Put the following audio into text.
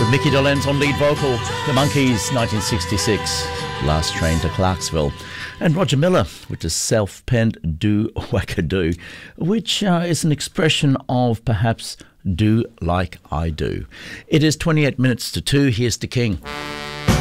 with Mickey Dolenz on lead vocal. The Monkees, 1966, Last Train to Clarksville. And Roger Miller with his self-penned Do Wackadoo, which is an expression of perhaps do like I do. It is 28 minutes to 2. Here's the King.